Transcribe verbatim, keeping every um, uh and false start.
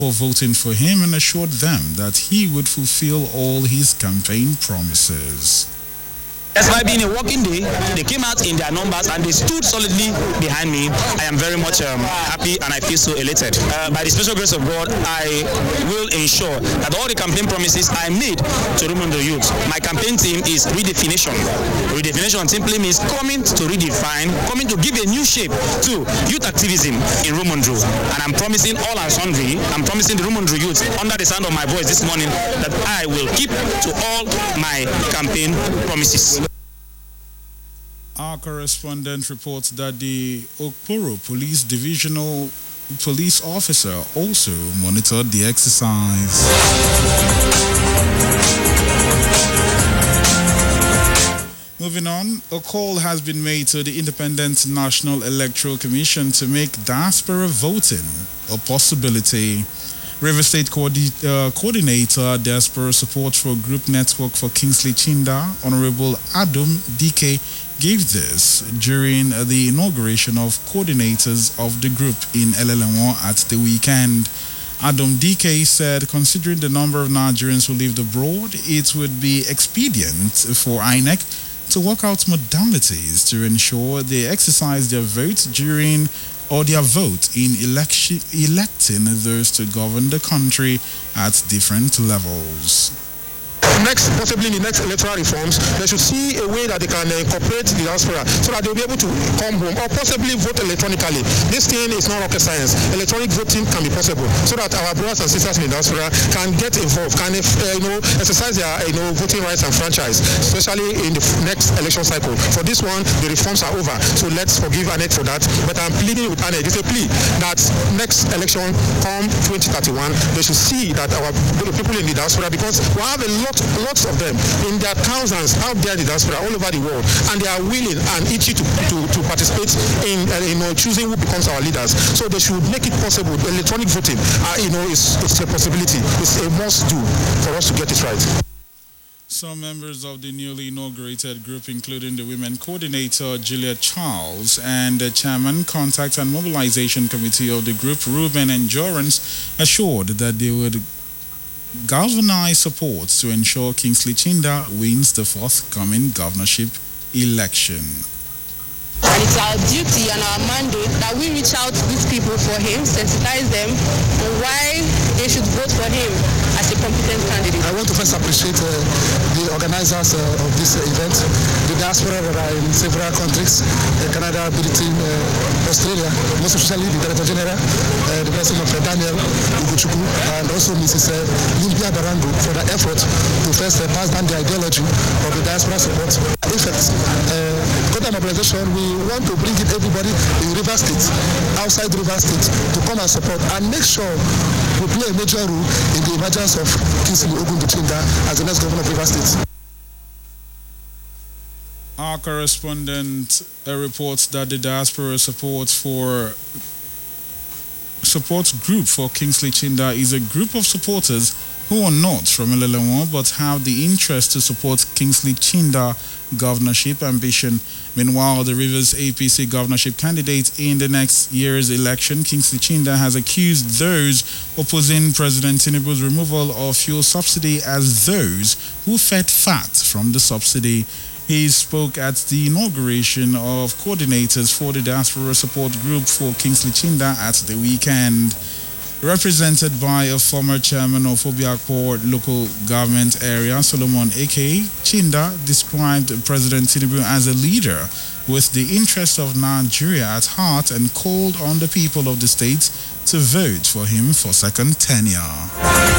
for voting for him and assured them that he would fulfill all his campaign promises. Despite being a working day, they came out in their numbers and they stood solidly behind me. I am very much um, happy and I feel so elated. Uh, by the special grace of God, I will ensure that all the campaign promises I made to Rumundo youth, my campaign team is redefinition. Redefinition simply means coming to redefine, coming to give a new shape to youth activism in Rumundo. And I'm promising all and sundry, I'm promising the Rumundo youth under the sound of my voice this morning that I will keep to all my campaign promises. Our correspondent reports that the Okporo Police Divisional Police Officer also monitored the exercise. Moving on, a call has been made to the Independent National Electoral Commission to make diaspora voting a possibility. River State Coordi- uh, Coordinator, Diaspora Support for Group Network for Kingsley Chinda, Honorable Adam D K, gave this during the inauguration of coordinators of the group in Elelewon at the weekend. Adam D K said, considering the number of Nigerians who lived abroad, it would be expedient for I N E C to work out modalities to ensure they exercise their vote during or their vote in election, electing those to govern the country at different levels. Next, possibly in the next electoral reforms, they should see a way that they can incorporate the diaspora so that they'll be able to come home or possibly vote electronically. This thing is not rocket science. Electronic voting can be possible so that our brothers and sisters in the diaspora can get involved, can uh, you know, exercise their you know, voting rights and franchise, especially in the next election cycle. For this one, the reforms are over, so let's forgive A N E C for that. But I'm pleading with A N E C. It's a plea that next election, come twenty thirty-one, they should see that our people in the diaspora, because we have a lot lots of them in their thousands out there in the diaspora all over the world, and they are willing and itchy to, to, to participate in uh, you know, choosing who becomes our leaders. So they should make it possible. Electronic voting, uh, you know, is it's a possibility. It's a must do for us to get it right. Some members of the newly inaugurated group, including the women coordinator Julia Charles and the chairman, contact and mobilization committee of the group, Ruben Endurance, assured that they would galvanize support to ensure Kingsley Chinda wins the forthcoming governorship election. And it's our duty and our mandate that we reach out to these people for him, sensitize them on why they should vote for him as a competent candidate. I want to first appreciate uh, the organizers uh, of this uh, event, the diaspora that are in several countries, uh, Canada, Britain, uh, Australia, most especially the Director General, uh, the person of uh, Daniel Uguchukwu, and also Missus Uh, Limpia Barango for the effort to first uh, pass down the ideology of the diaspora support. Effects. Uh, Got mobilization, we want to bring in everybody in River State, outside River State, to come and support and make sure we play a major role in the emergence of Kingsley Chinda as the next governor of River State. Our correspondent uh, reports that the diaspora support for support group for Kingsley Chinda is a group of supporters who are not from Elelewon but have the interest to support Kingsley Chinda governorship ambition. Meanwhile, the Rivers A P C governorship candidate in the next year's election, Kingsley Chinda, has accused those opposing President Tinubu's removal of fuel subsidy as those who fed fat from the subsidy. He spoke at the inauguration of coordinators for the diaspora support group for Kingsley Chinda at the weekend. Represented by a former chairman of Obiakpor local government area, Solomon Eke, Chinda described President Tinubu as a leader with the interest of Nigeria at heart and called on the people of the state to vote for him for second tenure.